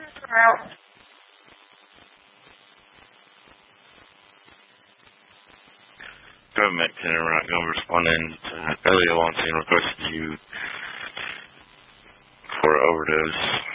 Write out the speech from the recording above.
Government Tenant Gum responding to Elliot Weinstein requested you for overdose.